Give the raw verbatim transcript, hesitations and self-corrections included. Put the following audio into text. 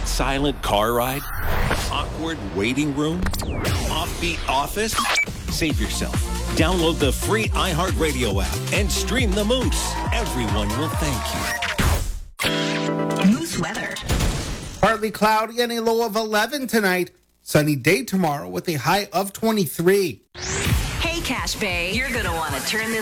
That silent car ride? Awkward waiting room? Offbeat office? Save yourself. Download the free iHeartRadio app and stream the Moose. Everyone will thank you. Moose weather. Partly cloudy and a low of eleven tonight. Sunny day tomorrow with a high of twenty-three. Hey, Cache Bay, you're going to want to turn this